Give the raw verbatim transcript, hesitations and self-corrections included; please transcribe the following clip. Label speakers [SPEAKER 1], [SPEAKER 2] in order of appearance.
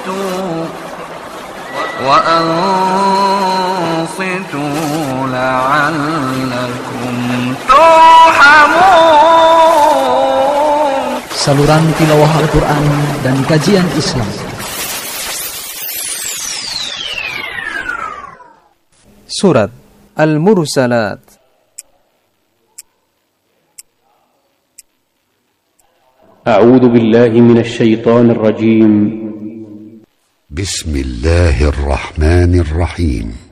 [SPEAKER 1] وأنصتوا لعلكم ترحمون.
[SPEAKER 2] Saluran tilawah Al-Quran dan kajian Islam.
[SPEAKER 3] Surat Al-Mursalat.
[SPEAKER 4] أعوذ بالله من الشيطان الرجيم.
[SPEAKER 5] بسم الله الرحمن الرحيم.